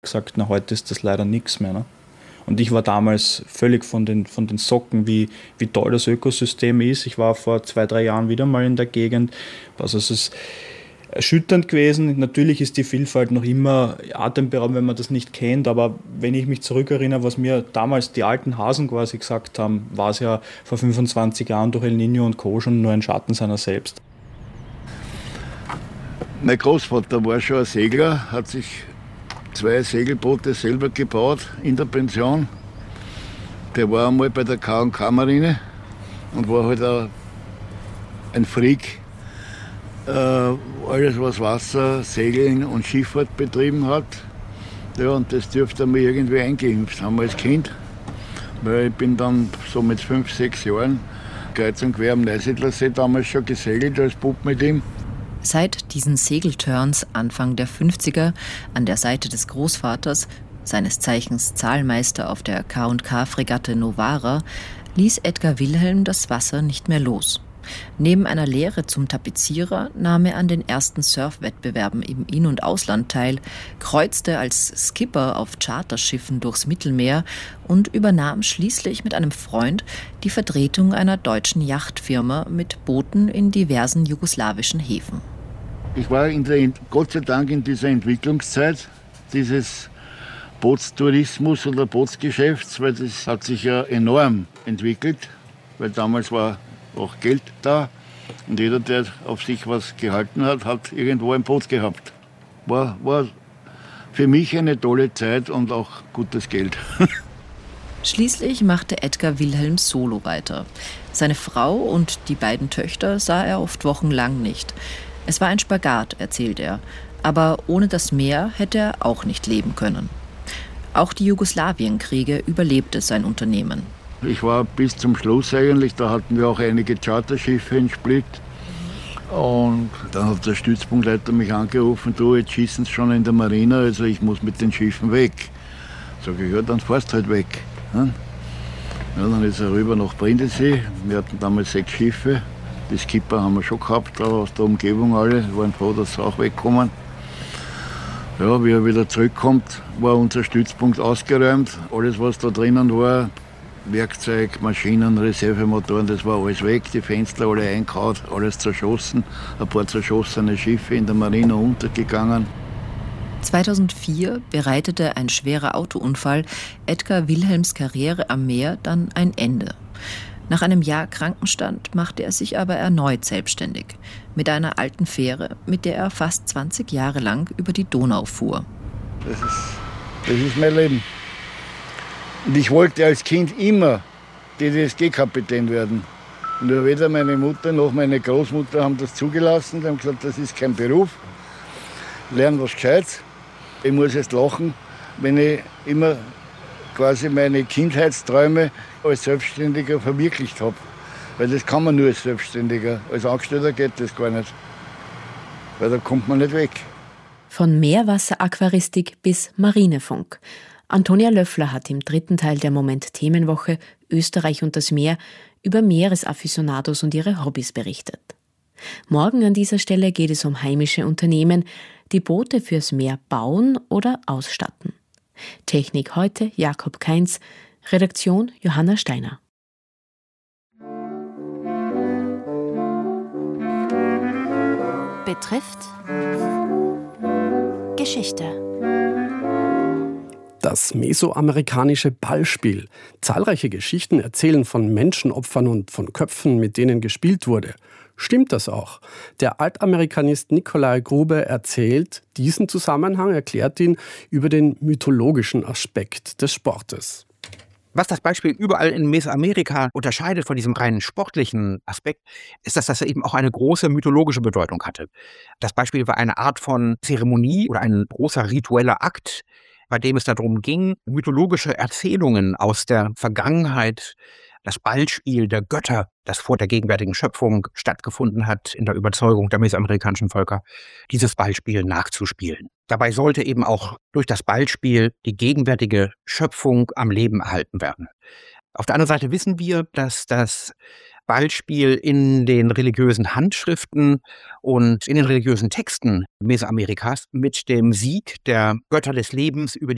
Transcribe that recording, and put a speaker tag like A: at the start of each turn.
A: gesagt, na, heute ist das leider nichts mehr. Ne? Und ich war damals völlig von den Socken, wie toll das Ökosystem ist. Ich war vor 2-3 Jahren wieder mal in der Gegend. Also es ist erschütternd gewesen. Natürlich ist die Vielfalt noch immer atemberaubend, wenn man das nicht kennt, aber wenn ich mich zurückerinnere, was mir damals die alten Hasen quasi gesagt haben, war es ja vor 25 Jahren durch El Niño und Co. schon nur ein Schatten seiner selbst.
B: Mein Großvater war schon ein Segler, hat sich 2 Segelboote selber gebaut in der Pension. Der war einmal bei der K&K-Marine und war halt auch ein Freak. Alles, was Wasser, Segeln und Schifffahrt betrieben hat. Ja, und das dürfte mir irgendwie eingeimpft haben als Kind. Weil ich bin dann so mit 5, 6 Jahren kreuz und quer am Neusiedlersee damals schon gesegelt als Bub mit ihm.
C: Seit diesen Segelturns Anfang der 50er an der Seite des Großvaters, seines Zeichens Zahlmeister auf der K&K-Fregatte Novara, ließ Edgar Wilhelm das Wasser nicht mehr los. Neben einer Lehre zum Tapezierer nahm er an den ersten Surfwettbewerben im In- und Ausland teil, kreuzte als Skipper auf Charterschiffen durchs Mittelmeer und übernahm schließlich mit einem Freund die Vertretung einer deutschen Yachtfirma mit Booten in diversen jugoslawischen Häfen.
B: Ich war Gott sei Dank in dieser Entwicklungszeit dieses Bootstourismus oder Bootsgeschäfts, weil das hat sich ja enorm entwickelt, weil damals war auch Geld da und jeder, der auf sich was gehalten hat, hat irgendwo ein Boot gehabt. War für mich eine tolle Zeit und auch gutes Geld.
C: Schließlich machte Edgar Wilhelm solo weiter. Seine Frau und die beiden Töchter sah er oft wochenlang nicht. Es war ein Spagat, erzählt er, aber ohne das Meer hätte er auch nicht leben können. Auch die Jugoslawienkriege überlebte sein Unternehmen.
B: Ich war bis zum Schluss eigentlich, da hatten wir auch einige Charterschiffe in Split. Und dann hat der Stützpunktleiter mich angerufen, du, jetzt schießen sie schon in der Marina, also ich muss mit den Schiffen weg. Sag ich, ja, dann fahrst halt weg. Ja, dann ist er rüber nach Brindisi. Wir hatten damals 6 Schiffe. Die Skipper haben wir schon gehabt, da aus der Umgebung alle. Wir waren froh, dass sie auch wegkommen. Ja, wie er wieder zurückkommt, war unser Stützpunkt ausgeräumt. Alles, was da drinnen war, Werkzeug, Maschinen, Reservemotoren, das war alles weg, die Fenster alle eingehauen, alles zerschossen, ein paar zerschossene Schiffe in der Marine untergegangen.
C: 2004 bereitete ein schwerer Autounfall Edgar Wilhelms Karriere am Meer dann ein Ende. Nach einem Jahr Krankenstand machte er sich aber erneut selbstständig, mit einer alten Fähre, mit der er fast 20 Jahre lang über die Donau fuhr.
B: Das ist mein Leben. Und ich wollte als Kind immer DDSG-Kapitän werden. Nur weder meine Mutter noch meine Großmutter haben das zugelassen. Die haben gesagt, das ist kein Beruf. Lern was Gescheites. Ich muss jetzt lachen, wenn ich immer quasi meine Kindheitsträume als Selbstständiger verwirklicht habe. Weil das kann man nur als Selbstständiger. Als Angestellter geht das gar nicht. Weil da kommt man nicht weg.
D: Von Meerwasseraquaristik bis Marinefunk. Antonia Löffler hat im 3. Teil der Moment-Themenwoche Österreich und das Meer über Meeresafficionados und ihre Hobbys berichtet. Morgen an dieser Stelle geht es um heimische Unternehmen, die Boote fürs Meer bauen oder ausstatten. Technik heute Jakob Kainz, Redaktion Johanna Steiner.
E: Betrifft Geschichte.
F: Das mesoamerikanische Ballspiel. Zahlreiche Geschichten erzählen von Menschenopfern und von Köpfen, mit denen gespielt wurde. Stimmt das auch? Der Altamerikanist Nikolai Grube erzählt diesen Zusammenhang, erklärt ihn über den mythologischen Aspekt des Sportes.
G: Was das Ballspiel überall in Mesoamerika unterscheidet von diesem reinen sportlichen Aspekt, ist, dass das eben auch eine große mythologische Bedeutung hatte. Das Ballspiel war eine Art von Zeremonie oder ein großer ritueller Akt, bei dem es darum ging, mythologische Erzählungen aus der Vergangenheit, das Ballspiel der Götter, das vor der gegenwärtigen Schöpfung stattgefunden hat, in der Überzeugung der mesoamerikanischen Völker, dieses Ballspiel nachzuspielen. Dabei sollte eben auch durch das Ballspiel die gegenwärtige Schöpfung am Leben erhalten werden. Auf der anderen Seite wissen wir, dass das Ballspiel in den religiösen Handschriften und in den religiösen Texten Mesoamerikas mit dem Sieg der Götter des Lebens über